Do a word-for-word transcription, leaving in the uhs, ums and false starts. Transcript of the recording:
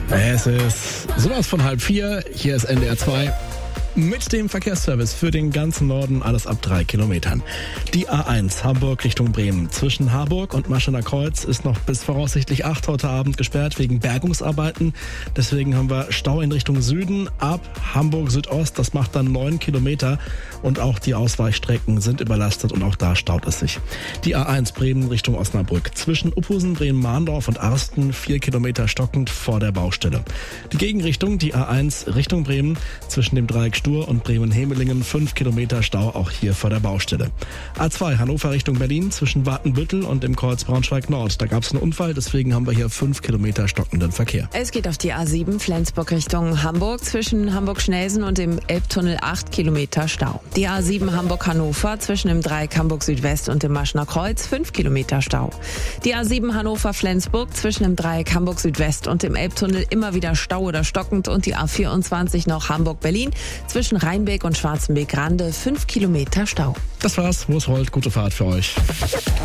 Es ist sowas von halb vier. Hier ist N D R zwei. Mit dem Verkehrsservice für den ganzen Norden, alles ab drei Kilometern. Die A eins Hamburg Richtung Bremen. Zwischen Harburg und Maschener Kreuz ist noch bis voraussichtlich acht heute Abend gesperrt wegen Bergungsarbeiten. Deswegen haben wir Stau in Richtung Süden ab Hamburg Südost. Das macht dann neun Kilometer und auch die Ausweichstrecken sind überlastet und auch da staut es sich. Die A eins Bremen Richtung Osnabrück. Zwischen Uphusen, Bremen-Mahndorf und Arsten vier Kilometer stockend vor der Baustelle. Die Gegenrichtung, die A eins Richtung Bremen zwischen dem Dreieck und Bremen-Hemelingen, fünf Kilometer Stau auch hier vor der Baustelle. A zwei Hannover Richtung Berlin zwischen Watenbüttel und dem Kreuz Braunschweig-Nord. Da gab es einen Unfall, deswegen haben wir hier fünf Kilometer stockenden Verkehr. Es geht auf die A sieben Flensburg Richtung Hamburg zwischen Hamburg-Schnelsen und dem Elbtunnel acht Kilometer Stau. Die A sieben Hamburg-Hannover zwischen dem Dreieck Hamburg Südwest und dem Maschener Kreuz fünf Kilometer Stau. Die A sieben Hannover-Flensburg zwischen dem Dreieck Hamburg Südwest und dem Elbtunnel immer wieder Stau oder stockend und die A vierundzwanzig noch Hamburg-Berlin zwischen Rheinbeck und Schwarzenbeck-Rande fünf Kilometer Stau. Das war's, wo es rollt. Gute Fahrt für euch.